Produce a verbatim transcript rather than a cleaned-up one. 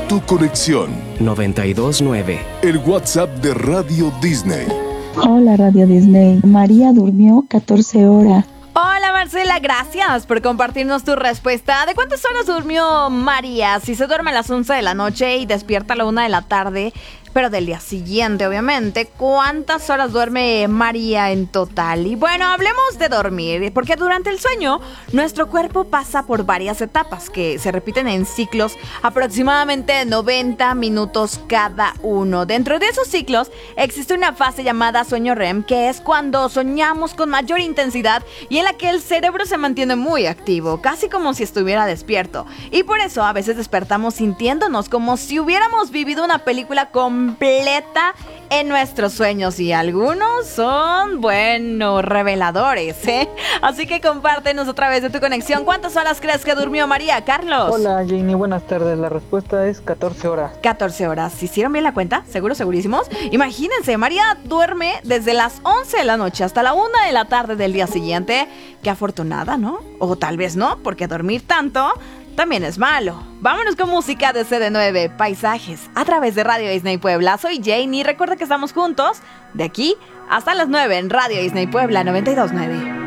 Tu conexión. noventa y dos nueve. El WhatsApp de Radio Disney. Hola Radio Disney. María durmió catorce horas. Hola Marcela, gracias por compartirnos tu respuesta. ¿De cuántas horas durmió María? Si se duerme a las once de la noche y despierta a la una de la tarde, pero del día siguiente, obviamente, ¿cuántas horas duerme María en total? Y bueno, hablemos de dormir, porque durante el sueño, nuestro cuerpo pasa por varias etapas que se repiten en ciclos aproximadamente noventa minutos cada uno. Dentro de esos ciclos, existe una fase llamada sueño R E M, que es cuando soñamos con mayor intensidad y en la que el cerebro se mantiene muy activo, casi como si estuviera despierto. Y por eso a veces despertamos sintiéndonos como si hubiéramos vivido una película con completa en nuestros sueños, y algunos son, bueno, reveladores, ¿eh? Así que compártenos otra vez de tu conexión. ¿Cuántas horas crees que durmió María? Carlos. Hola Janie, buenas tardes. La respuesta es catorce horas. catorce horas. ¿Hicieron bien la cuenta? ¿Seguro, segurísimos? Imagínense, María duerme desde las once de la noche hasta la una de la tarde del día siguiente. Qué afortunada, ¿no? O tal vez no, porque dormir tanto también es malo. Vámonos con música de C D nueve, Paisajes, a través de Radio Disney Puebla. Soy Janie y recuerda que estamos juntos de aquí hasta las nueve en Radio Disney Puebla noventa y dos nueve.